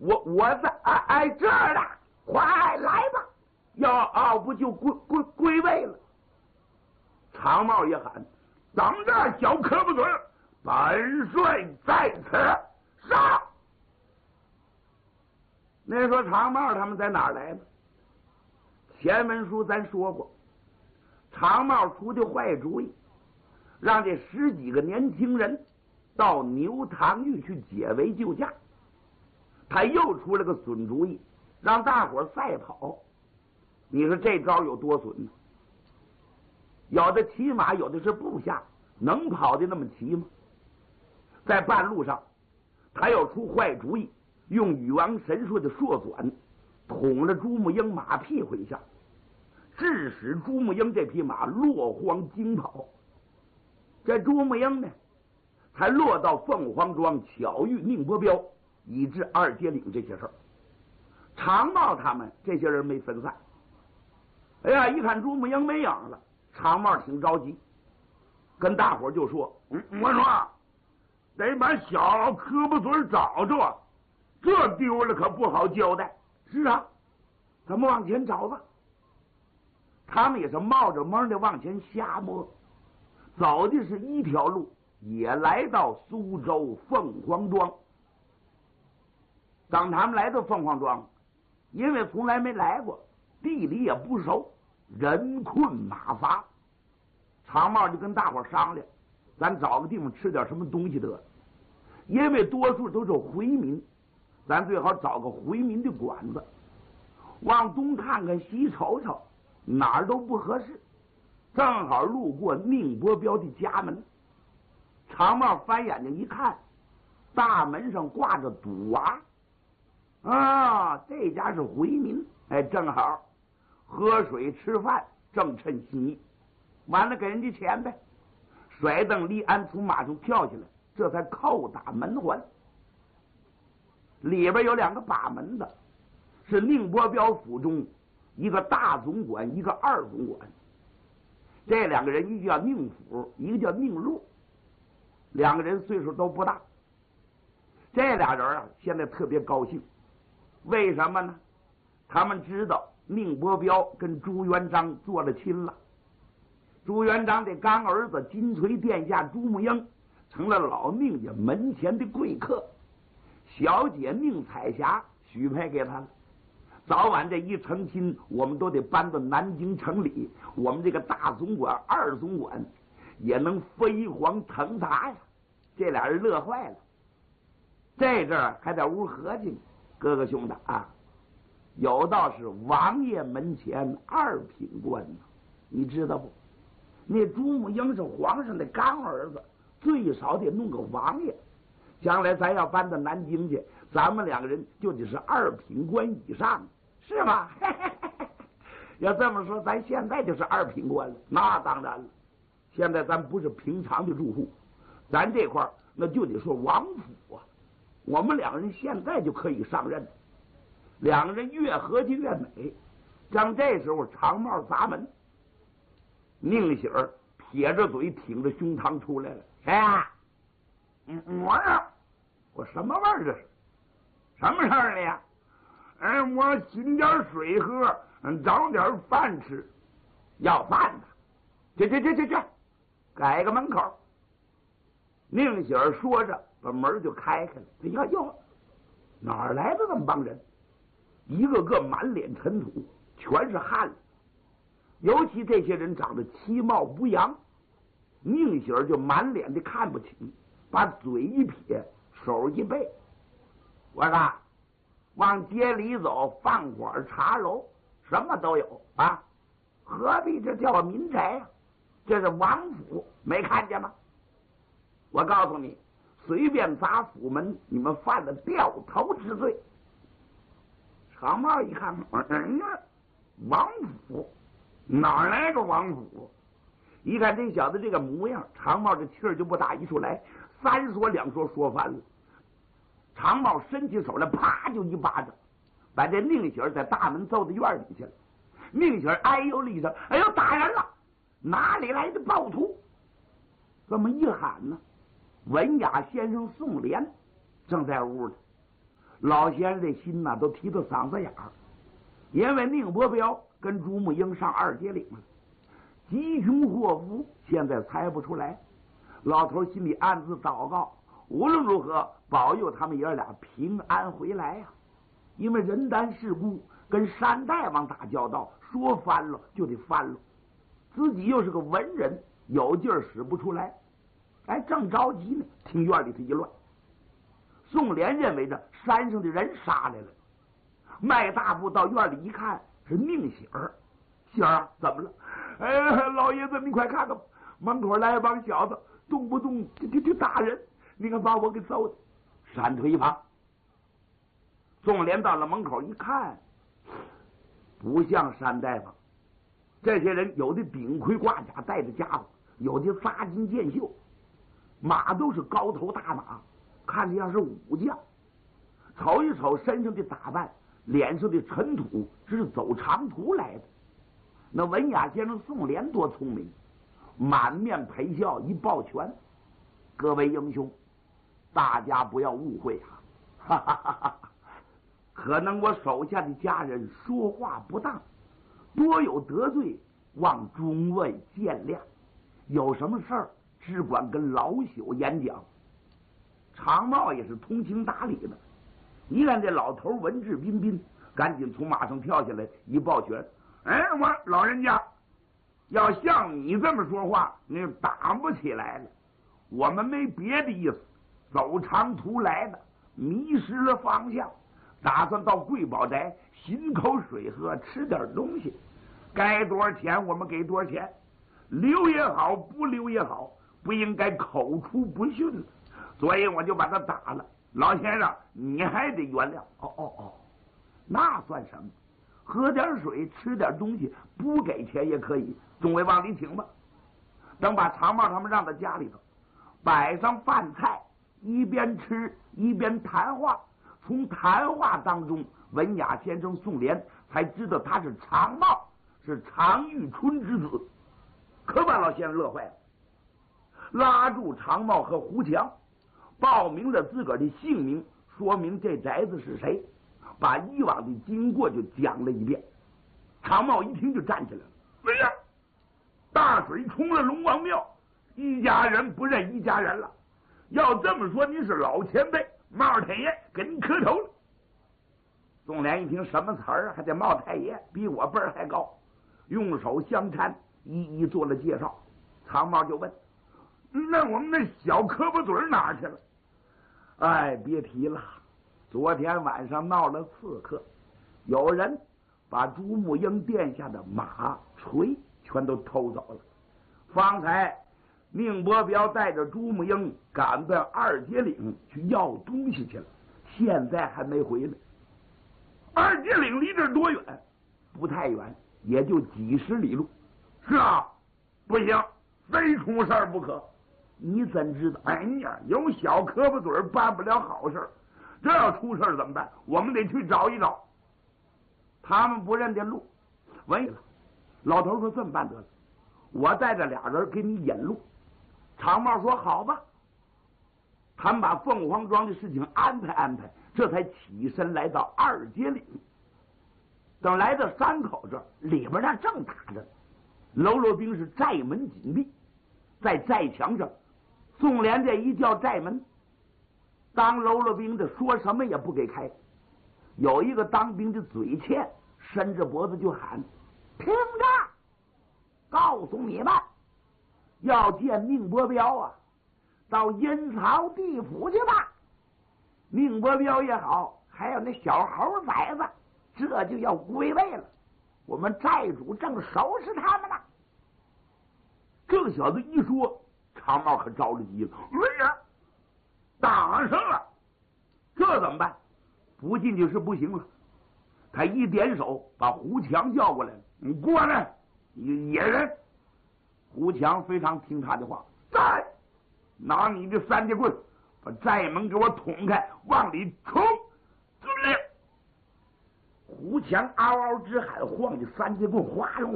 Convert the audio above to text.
我在这儿呢，快来吧！要不就归位了。长帽一喊：“等着，小磕巴嘴，本帅在此！”上。那说长帽他们在哪儿来的？前文书咱说过，长帽出的坏主意，让这10几个年轻人到牛塘峪去解围救驾。他又出了个损主意，让大伙赛跑。你说这招有多损呢？有的骑马，有的是部下，能跑的那么骑吗？在半路上，他又出坏主意，用禹王神术的槊转捅了朱木英马屁回下，致使朱木英这匹马落荒惊跑。这朱木英呢，才落到凤凰庄巧遇宁伯彪，以致二街岭这些事儿。长帽他们这些人没分散。哎呀，一看朱木英没影了，长帽挺着急，跟大伙就说：“我说得把小磕巴嘴找着，这丢了可不好交代。”是啊，咱们往前找吧。他们也是冒着蒙的往前瞎摸，走的是一条路，也来到苏州凤凰庄。当他们来到凤凰庄，因为从来没来过，地理也不熟，人困马乏。长帽就跟大伙商量，咱找个地方吃点什么东西得了，因为多数都是回民，咱最好找个回民的馆子，往东看看西瞅瞅，哪儿都不合适。正好路过宁伯彪的家门，长帽翻眼睛一看，大门上挂着赌娃啊，这家是回民。哎，正好喝水吃饭，正趁心意。完了给人家钱呗。甩蹬立安从马上跳下来，这才叩打门环。里边有2个把门的，是宁伯彪府中一个大总管，一个二总管。这2个人，一个叫宁府，一个叫宁禄，2个人岁数都不大。这俩人啊，现在特别高兴。为什么呢？他们知道宁伯彪跟朱元璋做了亲了。朱元璋的干儿子金锤殿下朱木英成了老宁家门前的贵客，小姐宁彩霞许配给他了。早晚这一成亲，我们都得搬到南京城里，我们这个大总管、二总管也能飞黄腾达呀。这俩人乐坏了。这阵儿还在屋合计呢，哥哥兄弟啊，有道是王爷门前2品官呢，你知道不？那朱木英是皇上的干儿子，最少得弄个王爷。将来咱要搬到南京去，咱们2个人就得是2品官以上，是吗？要这么说，咱现在就是2品官了。那当然了，现在咱不是平常的住户，咱这块那就得说王府啊。我们2个人现在就可以上任。2个人越合计越美。正这时候，长帽砸门，宁喜儿撇着嘴挺着胸膛出来了。谁呀？我呀，我什么味儿这是？什么事儿了呀？我寻点水喝，找点饭吃。要饭的，去，改个门口。宁喜儿说着，把门就开开了。哟，哪儿来的这么帮人？一个个满脸尘土，全是汗。尤其这些人长得其貌不扬，宁喜儿就满脸的看不起，把嘴一撇，手一背。我说往街里走，饭馆茶楼什么都有啊，何必这叫民宅呀？这是王府，没看见吗？我告诉你，随便砸府门，你们犯了掉头之罪。长帽一看，王府哪来个王府？一看这小子这个模样，长帽这气儿就不打一处来，3说2说说翻了。长帽伸起手来，啪就一巴掌，把这宁喜儿在大门揍到院里去了。宁喜儿哎呦了一声，哎呦打人了！哪里来的暴徒？这么一喊呢，文雅先生宋濂正在屋里。 老先生的心呐都提到嗓子眼儿，因为宁伯彪跟朱木英上二街岭了，吉凶祸福现在猜不出来。老头心里暗自祷告，无论如何保佑他们爷俩平安回来呀。因为人单势孤，跟山大王打交道，说翻了就得翻了，自己又是个文人，有劲儿使不出来。哎，正着急呢，听院里头一乱。宋濂认为着山上的人杀来了，迈大步到院里一看，是宁喜儿。喜儿啊，怎么了？哎，老爷子，你快看看，门口来一帮小子，动不动就打人，你看把我给揍的。闪退一旁。宋濂到了门口一看，不像山大王，这些人有的顶盔挂甲带着家伙，有的撒金箭袖，马都是高头大马，看着像是武将。瞅一瞅身上的打扮，脸上的尘土，这是走长途来的。那文雅先生宋濂多聪明，满面陪笑，一抱拳：“各位英雄，大家不要误会啊！哈哈哈哈！可能我手下的家人说话不当，多有得罪，望诸位见谅。有什么事儿，只管跟老朽演讲。”常茂也是通情达理的，一看这老头文质彬彬，赶紧从马上跳下来，一抱拳：“哎，我老人家，要像你这么说话，那打不起来了。我们没别的意思，走长途来的，迷失了方向，打算到贵宝宅寻口水喝，吃点东西。该多少钱我们给多少钱，留也好，不留也好，不应该口出不逊，所以我就把他打了。老先生，你还得原谅。哦，那算什么？喝点水，吃点东西，不给钱也可以。众位往里请吧。等把常茂他们让到家里头，摆上饭菜，一边吃一边谈话。从谈话当中，文雅先生宋濂才知道他是常茂，是常遇春之子，可把老先生乐坏了。拉住常茂和胡强，报明了自个儿的姓名，说明这宅子是谁，把以往的经过就讲了一遍。常茂一听就站起来了：“哎呀，大水冲了龙王庙，一家人不认一家人了。要这么说，你是老前辈，茂太爷给您磕头了。”宋濂一听什么词儿，还得茂太爷，比我辈儿还高，用手相搀，一一做了介绍。常茂就问：“那我们那小胳膊嘴哪儿去了？”哎，别提了，昨天晚上闹了刺客，有人把朱木英殿下的马锤全都偷走了。方才宁伯彪带着朱木英赶奔二街岭去要东西去了，现在还没回来。二街岭离这儿多远？不太远，也就几十里路。是啊，不行，非出事儿不可。你怎知道？哎呀，有小胳膊嘴办不了好事，这要出事怎么办？我们得去找一找。他们不认得路，问了。老头说：“这么办得了，我带着俩人给你引路。”常茂说：“好吧。”他们把凤凰庄的事情安排安排，这才起身来到二街岭。等来到山口这儿，里边那正打着，喽啰兵是寨门紧闭，在寨墙上，宋濂这一叫寨门，当喽啰兵的说什么也不给开。有一个当兵的嘴欠，伸着脖子就喊：“听着，告诉你们，要见宁伯彪啊，到阴曹地府去吧。宁伯彪也好，还有那小猴崽子，这就要归位了。我们寨主正收拾他们呢。”这小子一说，常茂可着了急了：“哎呀，打上了，这怎么办？不进去是不行了。”他一点手，把胡强叫过来了：“你过来，野人。”胡强非常听他的话，在拿你的三节棍，把寨门给我捅开，往里冲！胡强嗷嗷直喊，晃的三节棍哗隆